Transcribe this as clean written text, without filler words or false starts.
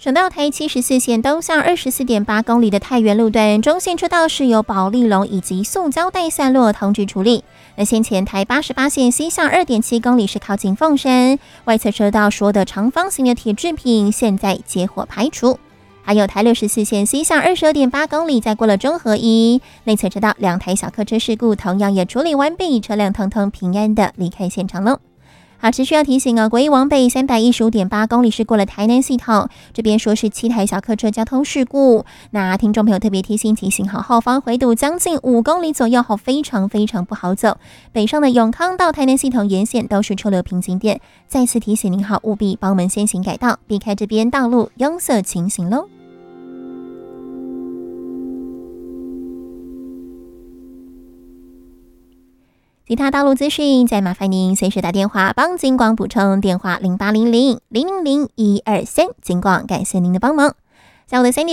省道台74线东向24.8公里的太原路段，中线车道是由保丽龙以及塑胶袋散落通知处理。那先前台88线西向2.7公里是靠近凤山，外侧车道说的长方形的铁制品，现在接火排除。还有台64线西向22.8公里，再过了中和一内侧车道2台小客车事故，同样也处理完毕，车辆通通平安的离开现场了。好，持续要提醒国一往北315.8公里是过了台南系统，这边说是7台小客车交通事故。那听众朋友特别提醒好，后方回堵将近5公里左右，非常不好走。北上的永康到台南系统沿线都是车流瓶颈点，再次提醒您好，务必帮我们先行改道，避开这边道路拥塞情形喽。其他道路资讯，再麻烦您随时打电话帮警广补充，电话0800-000-123。警广感谢您的帮忙。下午的3点。